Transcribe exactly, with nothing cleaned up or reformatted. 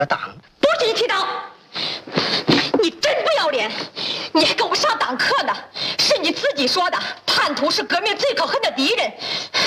党？ 不许你提党！你真不要脸！你还给我们上党课呢？是你自己说的，叛徒是革命最可恨的敌人。